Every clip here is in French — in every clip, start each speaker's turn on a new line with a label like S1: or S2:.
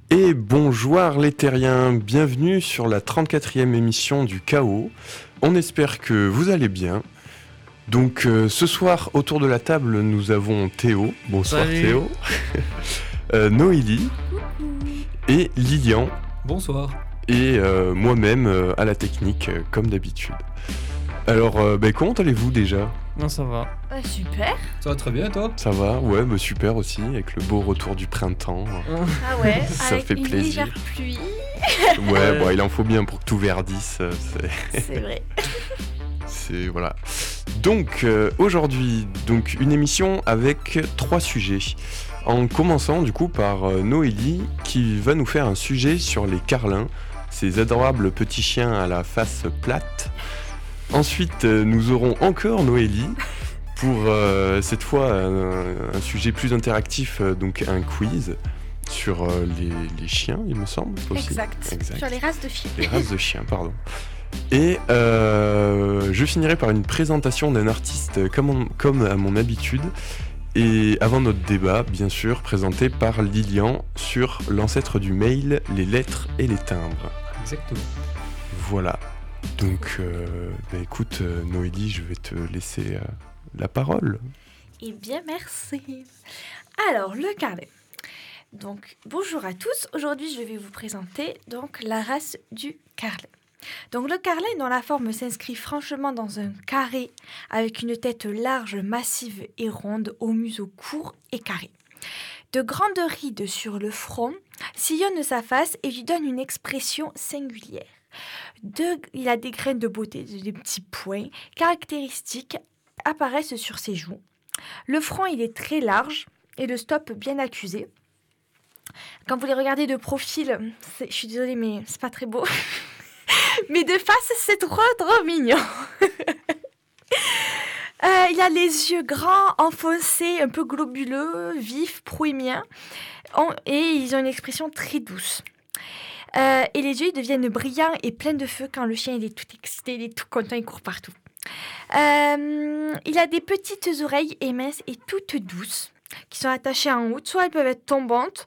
S1: Et bonjour les terriens, bienvenue sur la 34e émission du Chaos. On espère que vous allez bien. Donc ce soir autour de la table nous avons Théo, bonsoir. Salut. Théo, Noélie et Lilian.
S2: Bonsoir.
S1: Et moi-même à la technique comme d'habitude. Alors comment allez-vous déjà ?
S2: Non, ça va.
S3: Super.
S2: Ça va très bien, toi ?
S1: Ça va, ouais, super aussi, avec le beau retour du printemps.
S3: Ah ouais,
S1: ça
S3: avec
S1: fait
S3: une
S1: plaisir.
S3: légère pluie.
S1: Ouais, bon, il en faut bien pour que tout verdisse.
S3: C'est vrai.
S1: Voilà. Donc aujourd'hui, une émission avec 3 sujets. En commençant du coup par Noélie qui va nous faire un sujet sur les carlins, ces adorables petits chiens à la face plate. Ensuite, nous aurons encore Noélie pour cette fois un sujet plus interactif, donc un quiz sur les chiens, il me semble aussi.
S3: Exact. Sur les races de chiens.
S1: Les races de chiens, pardon. Et je finirai par une présentation d'un artiste comme à mon habitude. Et avant notre débat, bien sûr, présenté par Lilian sur l'ancêtre du mail, les lettres et les timbres.
S2: Exactement.
S1: Voilà. Donc, écoute, Noélie, je vais te laisser la parole.
S3: Eh bien, merci. Alors, le carlin. Donc, bonjour à tous. Aujourd'hui, je vais vous présenter donc la race du carlin. Donc, le carlin, dont la forme s'inscrit franchement dans un carré, avec une tête large, massive et ronde, au museau court et carré. De grandes rides sur le front sillonnent sa face et lui donnent une expression singulière. Il a des graines de beauté, des petits points caractéristiques apparaissent sur ses joues. Le front, il est très large et le stop bien accusé. Quand vous les regardez de profil, je suis désolée, mais c'est pas très beau. Mais de face, c'est trop mignon. Il a les yeux grands, enfoncés, un peu globuleux, vifs, proémiens. Et ils ont une expression très douce. Et les yeux ils deviennent brillants et pleins de feu quand le chien il est tout excité, il est tout content, il court partout. Il a des petites oreilles minces et toutes douces qui sont attachées en haut. Soit elles peuvent être tombantes,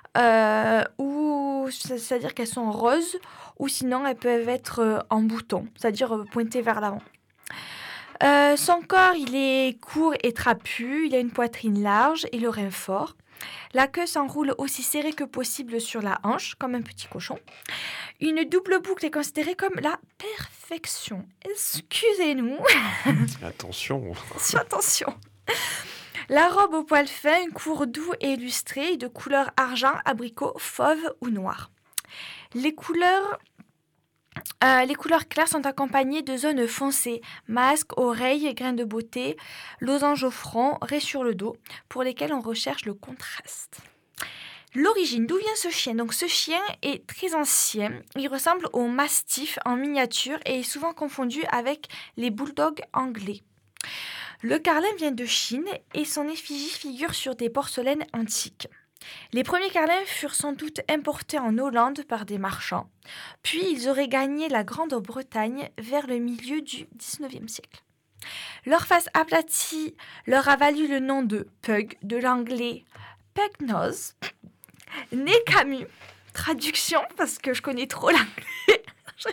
S3: ou c'est-à-dire qu'elles sont roses, ou sinon elles peuvent être en bouton, c'est-à-dire pointées vers l'avant. Son corps il est court et trapu, il a une poitrine large et le rein fort. La queue s'enroule aussi serrée que possible sur la hanche, comme un petit cochon. Une double boucle est considérée comme la perfection. Excusez-nous.
S1: Attention.
S3: Attention. La robe au poil fin court doux et illustré, de couleur argent, abricot, fauve ou noir. Les couleurs claires sont accompagnées de zones foncées, masques, oreilles, grains de beauté, losanges au front, raies sur le dos, pour lesquels on recherche le contraste. L'origine, d'où vient ce chien ? Donc ce chien est très ancien, il ressemble au mastif en miniature et est souvent confondu avec les bulldogs anglais. Le carlin vient de Chine et son effigie figure sur des porcelaines antiques. Les premiers carlins furent sans doute importés en Hollande par des marchands, puis ils auraient gagné la Grande-Bretagne vers le milieu du XIXe siècle. Leur face aplatie leur a valu le nom de pug, de l'anglais pugnose, né Camus. Traduction, parce que je connais trop l'anglais.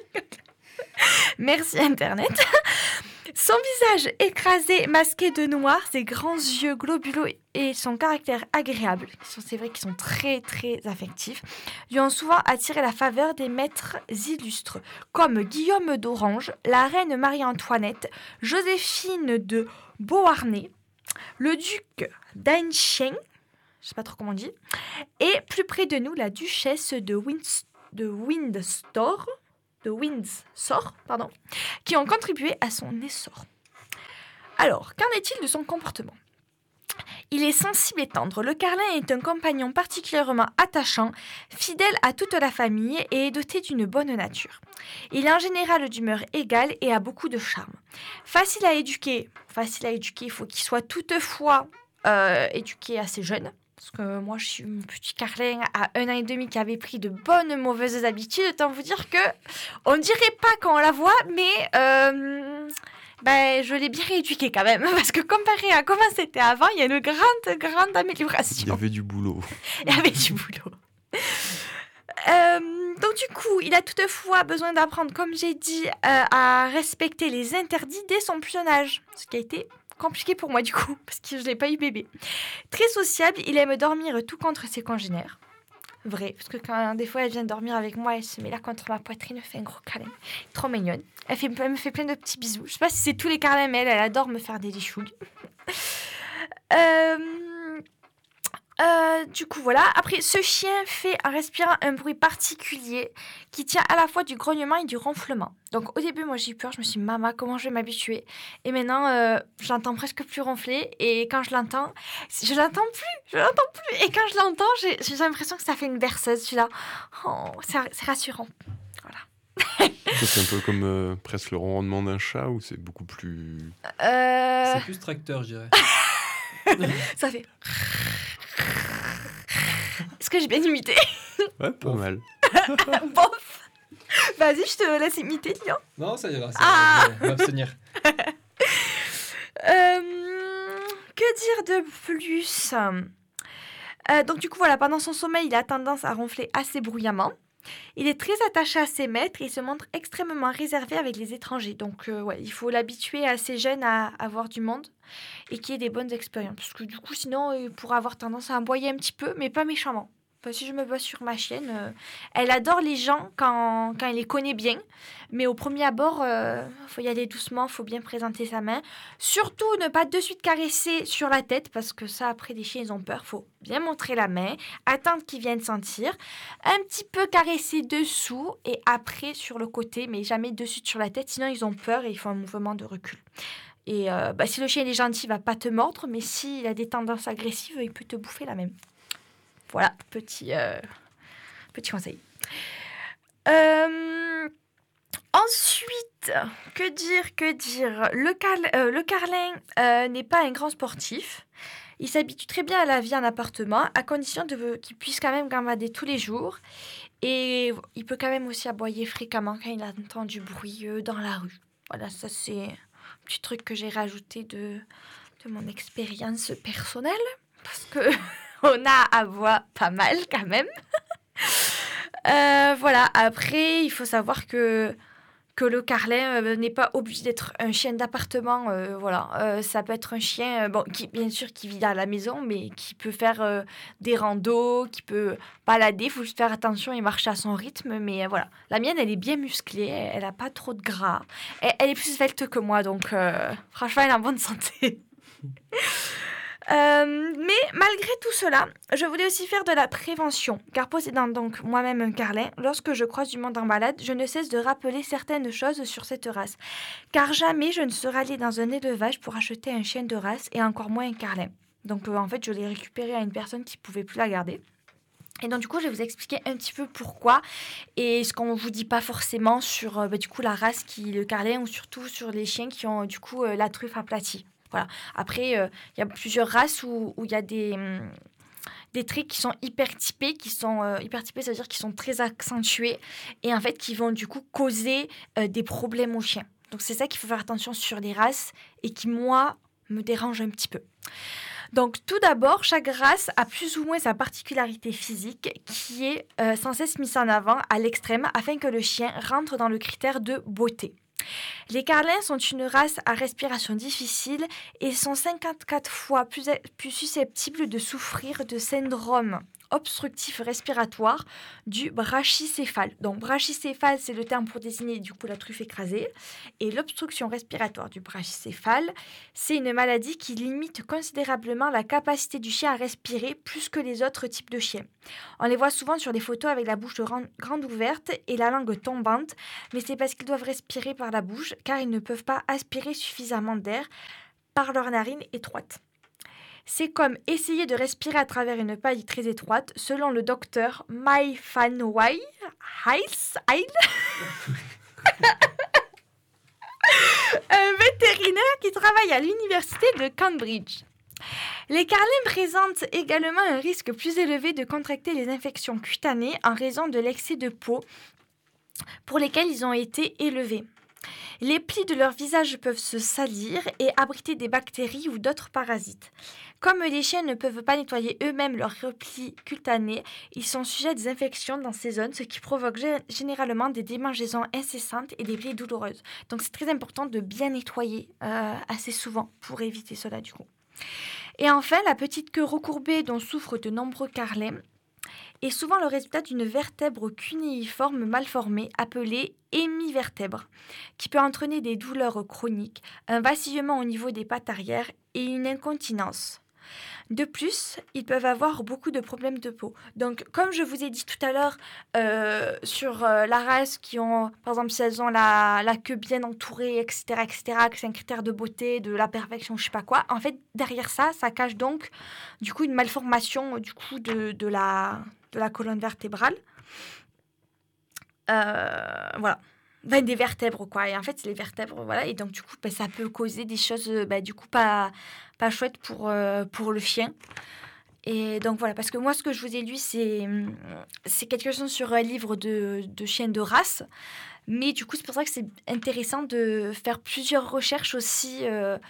S3: Merci Internet. Son visage écrasé, masqué de noir, ses grands yeux globuleux et son caractère agréable, c'est vrai qu'ils sont très très affectifs, lui ont souvent attiré la faveur des maîtres illustres, comme Guillaume d'Orange, la reine Marie-Antoinette, Joséphine de Beauharnais, le duc d'Anjou, je sais pas trop comment on dit, et plus près de nous, la duchesse de Windsor, qui ont contribué à son essor. Alors, qu'en est-il de son comportement ? Il est sensible et tendre. Le carlin est un compagnon particulièrement attachant, fidèle à toute la famille et est doté d'une bonne nature. Il est en général d'humeur égale et a beaucoup de charme. Facile à éduquer, il faut qu'il soit toutefois éduqué assez jeune. Parce que moi, je suis un petit carlin à 1 an et demi qui avait pris de bonnes mauvaises habitudes. Autant vous dire que on dirait pas quand on la voit, mais je l'ai bien rééduqué quand même. Parce que comparé à comment c'était avant, il y a une grande amélioration.
S1: Il y avait du boulot.
S3: Il y avait du boulot. Donc du coup, il a toutefois besoin d'apprendre, comme j'ai dit, à respecter les interdits dès son plus jeune âge. Ce qui a été compliqué pour moi du coup, parce que je n'ai pas eu bébé. Très sociable, il aime dormir tout contre ses congénères. Vrai, parce que quand des fois elle vient dormir avec moi, elle se met là contre ma poitrine, elle fait un gros câlin. Trop mignonne. Elle me fait plein de petits bisous. Je sais pas si c'est tous les câlins, mais elle adore me faire des lichouilles. Du coup, voilà. Après, ce chien fait en respirant un bruit particulier qui tient à la fois du grognement et du ronflement. Donc, au début, moi, j'ai eu peur. Je me suis dit, maman, comment je vais m'habituer? Et maintenant, je l'entends presque plus ronfler. Et quand je l'entends, je l'entends plus. Et quand je l'entends, j'ai l'impression que ça fait une berceuse. Je suis là, oh, c'est rassurant. Voilà.
S1: C'est un peu comme presque le ronronnement d'un chat ou c'est beaucoup plus...
S2: C'est plus tracteur, je dirais.
S3: Ça fait... Est-ce que j'ai bien imité?
S1: Ouais, pas mal.
S3: Bof. Vas-y, je te laisse imiter, Lyon.
S2: Non, ça ira.
S3: Ah.
S2: On va abstenir.
S3: Que dire de plus? Donc du coup, voilà, pendant son sommeil, il a tendance à ronfler assez bruyamment. Il est très attaché à ses maîtres et il se montre extrêmement réservé avec les étrangers. Donc, ouais, il faut l'habituer assez jeune à avoir du monde et qu'il ait des bonnes expériences. Parce que du coup, sinon, il pourrait avoir tendance à aboyer un petit peu, mais pas méchamment. Enfin, si je me base sur ma chienne, elle adore les gens quand elle les connaît bien. Mais au premier abord, faut y aller doucement, faut bien présenter sa main. Surtout, ne pas de suite caresser sur la tête, parce que ça, après, les chiens, ils ont peur. Faut bien montrer la main, attendre qu'ils viennent sentir. Un petit peu caresser dessous et après sur le côté, mais jamais de suite sur la tête. Sinon, ils ont peur et ils font un mouvement de recul. Et si le chien est gentil, il va pas te mordre, mais s'il a des tendances agressives, il peut te bouffer la même. Voilà, petit conseil. Ensuite, que dire? Le Carlin n'est pas un grand sportif. Il s'habitue très bien à la vie en appartement, à condition qu'il puisse quand même gamader tous les jours. Et il peut quand même aussi aboyer fréquemment quand il entend du bruit dans la rue. Voilà, ça c'est un petit truc que j'ai rajouté de mon expérience personnelle. Parce que... on a à voir pas mal quand même. Voilà, après, il faut savoir que le Carlin n'est pas obligé d'être un chien d'appartement. Voilà, ça peut être un chien, bien sûr, qui vit à la maison, mais qui peut faire des randos, qui peut balader. Il faut juste faire attention et marcher à son rythme. Mais voilà, la mienne, elle est bien musclée, elle n'a pas trop de gras. Elle est plus svelte que moi, donc franchement, elle est en bonne santé. Mais malgré tout cela, je voulais aussi faire de la prévention, car possédant donc moi-même un Carlin, lorsque je croise du monde en balade, je ne cesse de rappeler certaines choses sur cette race. Car jamais je ne serais allée dans un élevage pour acheter un chien de race et encore moins un Carlin. Donc en fait, je l'ai récupéré à une personne qui ne pouvait plus la garder. Et donc du coup, je vais vous expliquer un petit peu pourquoi et ce qu'on ne vous dit pas forcément sur du coup la race le Carlin ou surtout sur les chiens qui ont du coup la truffe aplatie. Voilà. Après, il y a plusieurs races où il y a des traits qui sont hypertypés, hypertypés, c'est-à-dire qui sont très accentués et en fait qui vont du coup causer des problèmes aux chiens. Donc c'est ça qu'il faut faire attention sur les races et qui, moi, me dérange un petit peu. Donc tout d'abord, chaque race a plus ou moins sa particularité physique qui est sans cesse mise en avant à l'extrême afin que le chien rentre dans le critère de beauté. Les Carlins sont une race à respiration difficile et sont 54 fois plus susceptibles de souffrir de syndrome obstructif respiratoire du brachycéphale. Donc brachycéphale, c'est le terme pour désigner du coup la truffe écrasée. Et l'obstruction respiratoire du brachycéphale, c'est une maladie qui limite considérablement la capacité du chien à respirer plus que les autres types de chiens. On les voit souvent sur les photos avec la bouche grande ouverte et la langue tombante, mais c'est parce qu'ils doivent respirer par la bouche car ils ne peuvent pas aspirer suffisamment d'air par leurs narines étroites. C'est comme essayer de respirer à travers une paille très étroite, selon le docteur Mai Fan Wai Heil, un vétérinaire qui travaille à l'université de Cambridge. Les Carlins présentent également un risque plus élevé de contracter les infections cutanées en raison de l'excès de peau pour lesquelles ils ont été élevés. Les plis de leur visage peuvent se salir et abriter des bactéries ou d'autres parasites. Comme les chiens ne peuvent pas nettoyer eux-mêmes leurs replis cutanés, ils sont sujets à des infections dans ces zones, ce qui provoque généralement des démangeaisons incessantes et des plaies douloureuses. Donc c'est très important de bien nettoyer assez souvent pour éviter cela du coup. Et enfin, la petite queue recourbée dont souffrent de nombreux carlins est souvent le résultat d'une vertèbre cunéiforme mal formée appelée hémivertèbre, qui peut entraîner des douleurs chroniques, un vacillement au niveau des pattes arrière et une incontinence. De plus, ils peuvent avoir beaucoup de problèmes de peau. Donc, comme je vous ai dit tout à l'heure, sur la race qui ont, par exemple, si elles ont la queue bien entourée, etc., que c'est un critère de beauté, de la perfection, je sais pas quoi, en fait, derrière ça cache donc, du coup, une malformation, du coup, de la colonne vertébrale. Voilà. Ben, des vertèbres, quoi. Et en fait, c'est les vertèbres, voilà. Et donc, du coup, ça peut causer des choses, du coup, pas chouettes pour le chien. Et donc, voilà. Parce que moi, ce que je vous ai lu, c'est quelque chose sur un livre de chiens de race. Mais du coup, c'est pour ça que c'est intéressant de faire plusieurs recherches aussi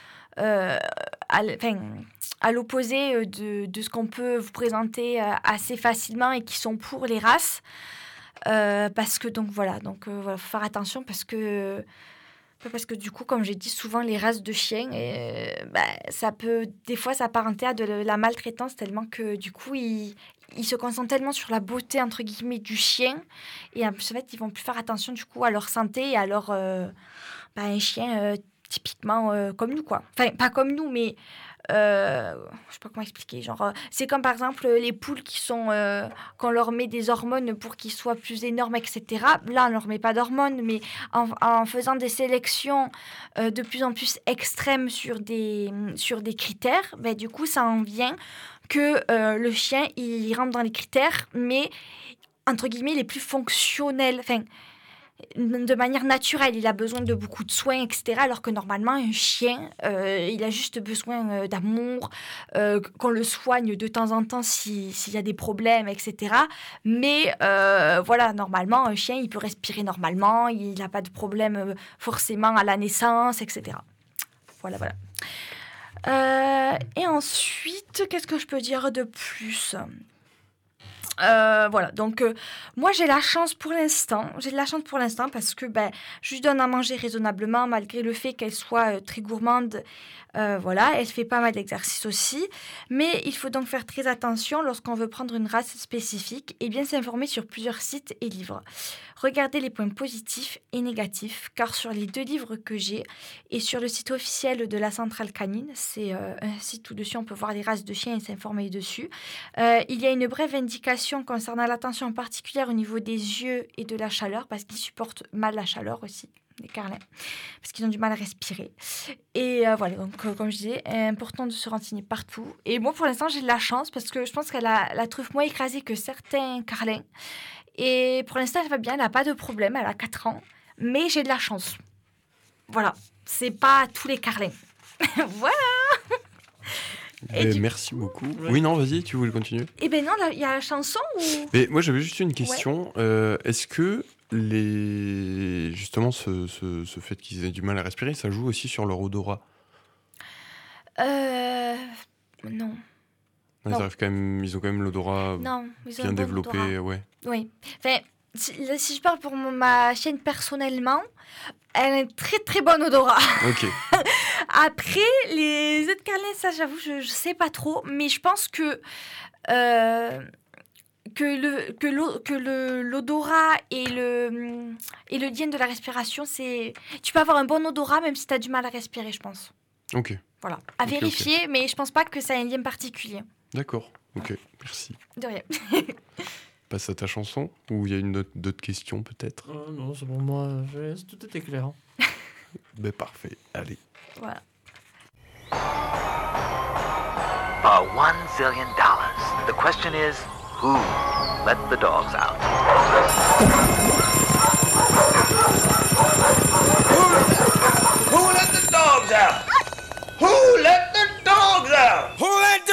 S3: à l'opposé de ce qu'on peut vous présenter assez facilement et qui sont pour les races. Parce que voilà, faut faire attention parce que du coup, comme j'ai dit souvent, les races de chiens, ça peut des fois s'apparenter à de la maltraitance tellement que du coup ils se concentrent tellement sur la beauté entre guillemets du chien et en plus en fait ils vont plus faire attention du coup à leur santé et à leur un chien typiquement comme nous quoi, enfin pas comme nous mais je sais pas comment expliquer, genre c'est comme par exemple les poules qui sont qu'on leur met des hormones pour qu'ils soient plus énormes, etc. Là on leur met pas d'hormones, mais en faisant des sélections de plus en plus extrêmes sur des critères, du coup ça en vient que le chien il rentre dans les critères mais entre guillemets les plus fonctionnels, enfin de manière naturelle, il a besoin de beaucoup de soins, etc. Alors que normalement, un chien, il a juste besoin d'amour, qu'on le soigne de temps en temps s'il y a des problèmes, etc. Mais voilà, normalement, un chien, il peut respirer normalement, il n'a pas de problème forcément à la naissance, etc. Voilà. Et ensuite, qu'est-ce que je peux dire de plus ? Voilà, donc moi j'ai de la chance pour l'instant parce que je lui donne à manger raisonnablement malgré le fait qu'elle soit très gourmande. Voilà, elle fait pas mal d'exercices aussi, mais il faut donc faire très attention lorsqu'on veut prendre une race spécifique et bien s'informer sur plusieurs sites et livres. Regardez les points positifs et négatifs, car sur les 2 livres que j'ai et sur le site officiel de la Centrale Canine, c'est un site où dessus on peut voir les races de chiens et s'informer dessus, il y a une brève indication concernant l'attention particulière au niveau des yeux et de la chaleur, parce qu'ils supportent mal la chaleur aussi, les carlins, parce qu'ils ont du mal à respirer. Et voilà, donc comme je disais, important de se renseigner partout. Et moi, pour l'instant, j'ai de la chance, parce que je pense qu'elle a la truffe moins écrasée que certains carlins. Et pour l'instant, elle va bien, elle n'a pas de problème, elle a 4 ans, mais j'ai de la chance. Voilà, c'est pas tous les carlins. Voilà.
S1: Merci beaucoup. Oui, non, vas-y, tu voulais continuer ?
S3: Non, il y a la chanson ou...
S1: Mais moi, j'avais juste une question. Ouais. Est-ce que justement, ce fait qu'ils aient du mal à respirer, ça joue aussi sur leur odorat ?
S3: Non.
S1: Ils ont quand même l'odorat bien développé, odorat. Ouais.
S3: Oui. Enfin, si je parle pour ma chienne personnellement, elle a un très très bon odorat.
S1: Ok.
S3: Après, les autres carlins, ça j'avoue, je sais pas trop, mais je pense que l'odorat et le lien de la respiration, tu peux avoir un bon odorat même si tu as du mal à respirer, je pense.
S1: Ok.
S3: Voilà. À vérifier, mais je pense pas que ça ait un lien particulier.
S1: D'accord. Ok. Merci.
S3: De rien.
S1: Passe à ta chanson, ou il y a d'autres questions peut-être ?
S2: Non, c'est pour moi, tout était clair.
S1: Parfait, allez.
S3: Voilà.
S4: For $1 zillion, the question is, who let the dogs out?
S5: Who let the dogs out? Who let